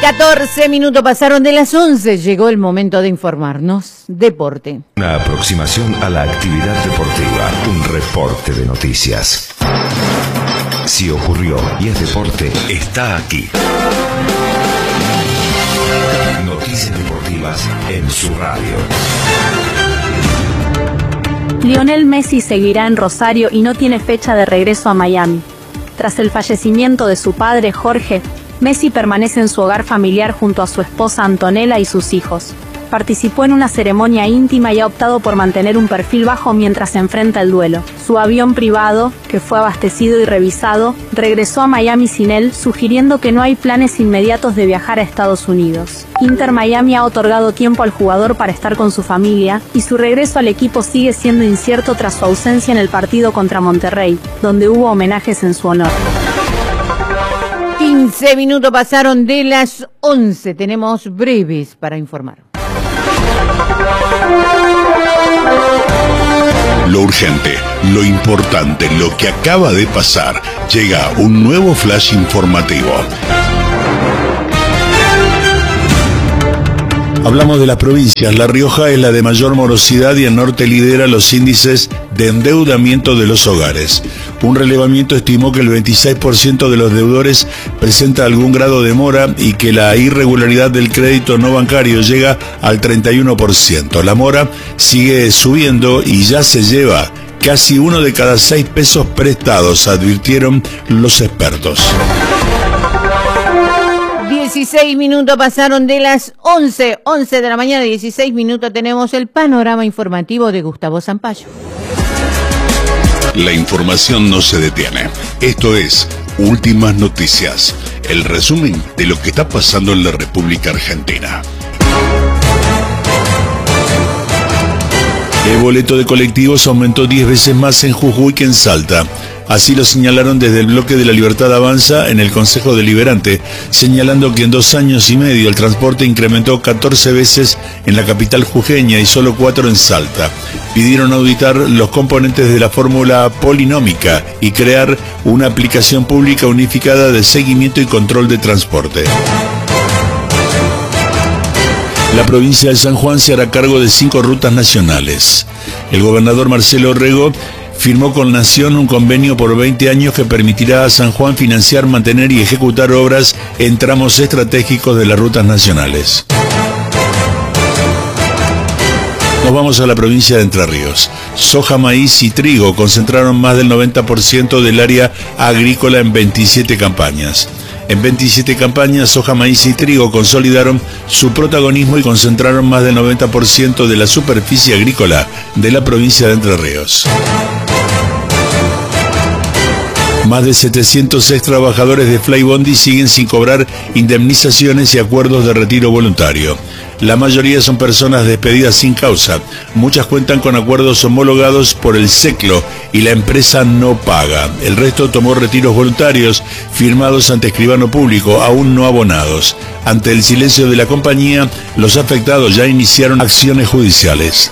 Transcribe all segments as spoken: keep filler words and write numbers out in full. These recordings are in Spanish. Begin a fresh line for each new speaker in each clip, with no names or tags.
catorce minutos pasaron de las once. Llegó el momento de informarnos. Deporte.
Una aproximación a la actividad deportiva. Un reporte de noticias. Si ocurrió y es deporte, está aquí. Noticias deportivas en su radio.
Lionel Messi seguirá en Rosario y no tiene fecha de regreso a Miami. Tras el fallecimiento de su padre, Jorge, Messi permanece en su hogar familiar junto a su esposa Antonella y sus hijos. Participó en una ceremonia íntima y ha optado por mantener un perfil bajo mientras se enfrenta el duelo. Su avión privado, que fue abastecido y revisado, regresó a Miami sin él, sugiriendo que no hay planes inmediatos de viajar a Estados Unidos. Inter Miami ha otorgado tiempo al jugador para estar con su familia, y su regreso al equipo sigue siendo incierto tras su ausencia en el partido contra Monterrey, donde hubo homenajes en su honor.
quince minutos pasaron de las once. Tenemos breves para informar.
Lo urgente, lo importante, lo que acaba de pasar. Llega un nuevo flash informativo. Hablamos de las provincias. La Rioja es la de mayor morosidad y el norte lidera los índices de endeudamiento de los hogares. Un relevamiento estimó que el veintiséis por ciento de los deudores presenta algún grado de mora y que la irregularidad del crédito no bancario llega al treinta y uno por ciento. La mora sigue subiendo y ya se lleva casi uno de cada seis pesos prestados, advirtieron los expertos.
dieciséis minutos pasaron de las once, once de la mañana, dieciséis minutos. Tenemos el panorama informativo de Gustavo Zampayo.
La información no se detiene. Esto es Últimas Noticias, el resumen de lo que está pasando en la República Argentina. El boleto de colectivos aumentó diez veces más en Jujuy que en Salta. Así lo señalaron desde el bloque de la Libertad Avanza en el Consejo Deliberante, señalando que en dos años y medio el transporte incrementó catorce veces en la capital jujeña y solo cuatro en Salta. Pidieron auditar los componentes de la fórmula polinómica y crear una aplicación pública unificada de seguimiento y control de transporte. La provincia de San Juan se hará cargo de cinco rutas nacionales. El gobernador Marcelo Orrego firmó con Nación un convenio por veinte años que permitirá a San Juan financiar, mantener y ejecutar obras en tramos estratégicos de las rutas nacionales. Nos vamos a la provincia de Entre Ríos. Soja, maíz y trigo concentraron más del noventa por ciento del área agrícola en veintisiete campañas. En veintisiete campañas, soja, maíz y trigo consolidaron su protagonismo y concentraron más del noventa por ciento de la superficie agrícola de la provincia de Entre Ríos. Más de setecientos ex trabajadores de Flybondi siguen sin cobrar indemnizaciones y acuerdos de retiro voluntario. La mayoría son personas despedidas sin causa. Muchas cuentan con acuerdos homologados por el SECLO y la empresa no paga. El resto tomó retiros voluntarios firmados ante escribano público, aún no abonados. Ante el silencio de la compañía, los afectados ya iniciaron acciones judiciales.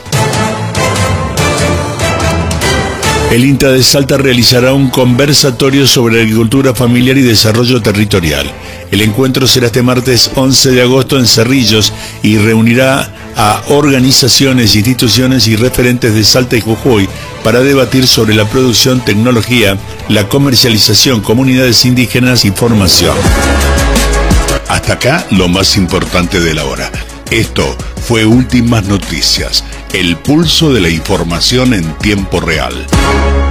El INTA de Salta realizará un conversatorio sobre agricultura familiar y desarrollo territorial. El encuentro será este martes once de agosto en Cerrillos y reunirá a organizaciones, instituciones y referentes de Salta y Jujuy para debatir sobre la producción, tecnología, la comercialización, comunidades indígenas y formación. Hasta acá lo más importante de la hora. Esto fue Últimas Noticias, el pulso de la información en tiempo real.